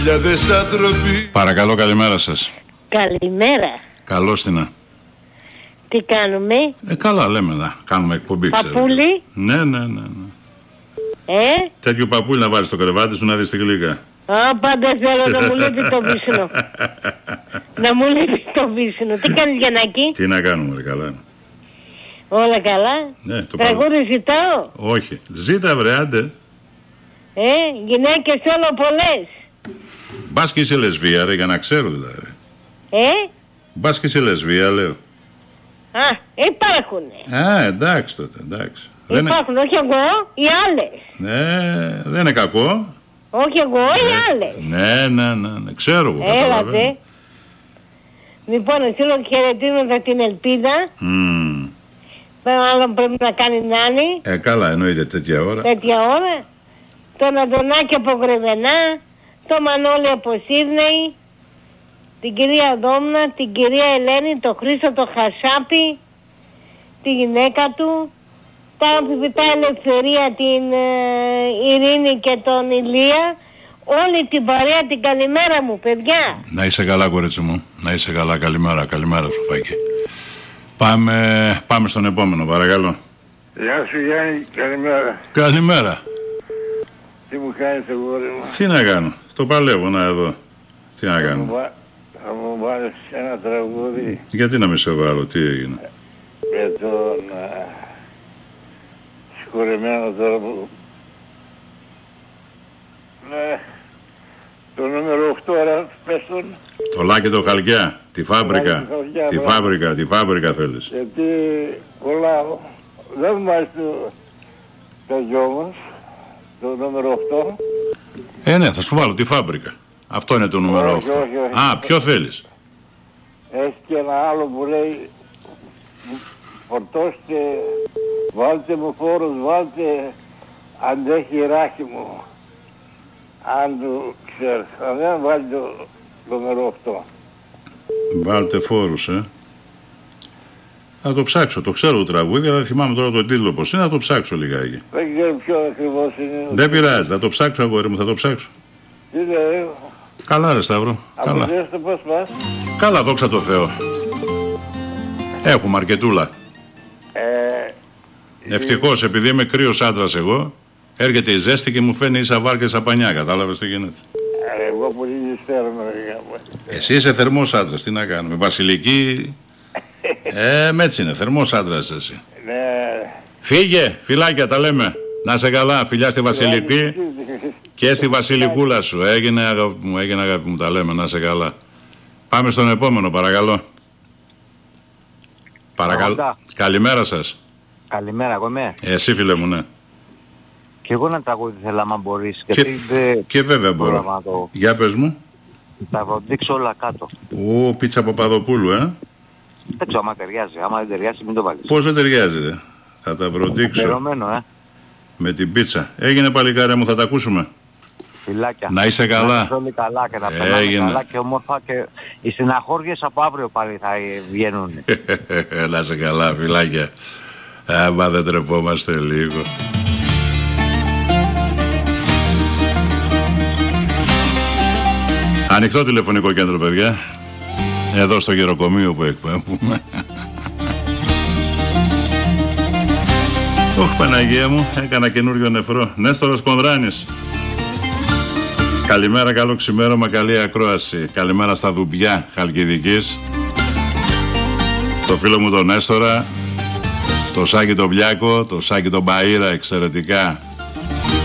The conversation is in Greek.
Παρακαλώ, καλημέρα σας. Καλημέρα. Καλώς την. Τι κάνουμε? Καλά λέμε, κάνουμε εκπομπή. Παπούλι. Ναι. Τέτοιο παπούλι να βάλεις στο κρεβάτι σου να δεις τη γλύκα. Πάντα θέλω να μου λείπει το βύσινο. Να μου λείπει το βύσινο. Τι κάνεις, Γιαννάκη? Τι να κάνουμε, ρε, καλά. Όλα καλά. Ναι, το τραγούδι ζητάω. Όχι. Ζήτα, βρε, άντε. Γυναίκες θέλω πολλές. Μπας και είσαι λεσβία, ρε, για να ξέρω δηλαδή. Μπας και είσαι λεσβία, λέω. Υπάρχουνε. Εντάξει τότε, εντάξει. Υπάρχουν, όχι εγώ, οι άλλες. Ναι, δεν είναι κακό. Όχι εγώ, οι άλλες. Ναι, ξέρω εγώ. Έλατε. Λοιπόν, θέλω χαιρετίζοντα την Ελπίδα. Μάλλον πρέπει να κάνει νάνη. Καλά, εννοείται τέτοια ώρα. Τον Αντωνάκη από Γρεβενά, τον Μανώλη από Σίδνεϊ, την κυρία Δόμνα, την κυρία Ελένη, τον Χρήστο το Χασάπη, τη γυναίκα του, τα αμφιβητά Ελευθερία, την Ειρήνη και τον Ηλία, όλη την παρέα, την καλημέρα μου, παιδιά. Να είσαι καλά, κορίτσι μου, να είσαι καλά, καλημέρα σου, Φάκη. Πάμε στον επόμενο, παρακαλώ. Γεια σου, Γιάννη, καλημέρα. Καλημέρα. Τι μου κάνεις, αγόρι μου? Τι να κάνω, το παλεύω να εδώ. Τι να κάνω. Θα μου βάλεις ένα τραγούδι. Γιατί να μην σε βάλω, τι έγινε? Για τον συγχωρεμένο τώρα που... Ναι, το νούμερο 8, άρα πες τον. Το Λάκη το Χαλκιά, τη φάμπρικα. Τη φάμπρικα θέλεις. Γιατί κολλάω. Δεν μου βάζει το γιο μας, το νούμερο 8. Ναι, θα σου βάλω τη φάμπρικα. Αυτό είναι το νούμερο 8. Όχι. Ποιο θέλεις? Έχει και ένα άλλο που λέει φορτώστε, βάλτε μου φόρος, βάλτε αντέχει η ράχη μου. Αν το ξέρεις, αν δεν βάλει το νούμερο 8. Βάλτε φόρους, Θα το ψάξω, το ξέρω το τραγούδι, αλλά θυμάμαι τώρα τον τίτλο πως είναι, θα το ψάξω λιγάκι. Δεν ξέρω ποιο ακριβώς είναι. Δεν πειράζει, θα το ψάξω, αγόρι μου, θα το ψάξω. Τι λέει? Καλά, ρε Σταύρο. Καλά. Πώς πας? Καλά, δόξα τω Θεώ. Έχουμε αρκετούλα. Ευτυχώς, επειδή είμαι κρύος άντρας εγώ, έρχεται η ζέστη και μου φαίνει ίσα βάρκα σαν πανιά. Κατάλαβες τι γίνεται? Εγώ που λίγη θέρμα. Εσύ είσαι θερμός άντρας, τι να κάνουμε. Βασιλική. Έτσι είναι, θερμός άντρας εσύ. Ναι. Φύγε, φιλάκια, τα λέμε. Να σε καλά, φιλιά στη Βασιλική και στη Βασιλικούλα σου. Έγινε αγάπη μου, τα λέμε, να σε καλά. Πάμε στον επόμενο, παρακαλώ. Καλημέρα σας. Καλημέρα, εγώ είμαι. Εσύ, φίλε μου, ναι. Και εγώ ένα τραγούδι θέλω, άμα μπορείς. Και βέβαια μπορώ. Για πες μου. Θα δείξω όλα κάτω. Πίτσα Παπαδοπούλου, Δεν ξέρω άμα ταιριάζει. Άμα δεν ταιριάζει, μην το βάλεις. Πώς δεν ταιριάζει, Θα τα βροντίξω. Αφιερωμένο, Με την πίτσα. Έγινε, παλικάρια μου, θα τα ακούσουμε. Φιλάκια. Να είσαι καλά. Να είσαι όλοι καλά και να περνάμε καλά και όμορφα, και οι στεναχώριες από αύριο πάλι θα βγαίνουν. Να είσαι καλά, φιλάκια. Άμα δεν τρεπόμαστε λίγο. Ανοιχτό τηλεφωνικό κέντρο, παιδιά. Εδώ στο γεροκομείο που εκπέμπουμε. Παναγία μου, έκανα καινούριο νεφρό. Νέστορος Κονδράνης. Καλημέρα, καλό ξημέρωμα, καλή ακρόαση. Καλημέρα στα Δουμπιά Χαλκιδικής. Το φίλο μου τον Νέστορα, το Σάκη τον Μπλιάκο, το Σάκη τον Μπαΐρα, εξαιρετικά